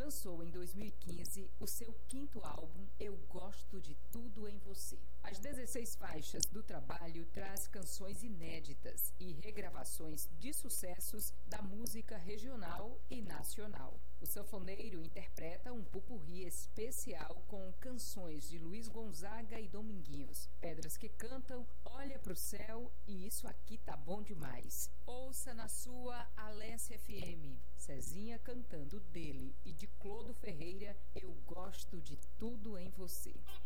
lançou em 2015 o seu 5º álbum, Eu Gosto de Tudo em Você. As 16 faixas do trabalho traz canções inéditas e regravações de sucessos da música regional e nacional. O sanfoneiro interpreta um popurrí especial com canções de Luiz Gonzaga e Dominguinhos, Pedras que Cantam, Olha pro Céu e Isso Aqui Tá Bom Demais. Ouça na sua Alessia FM, Cezinha cantando dele e de Clodo Ferreira, Eu Gosto de Tudo em Você.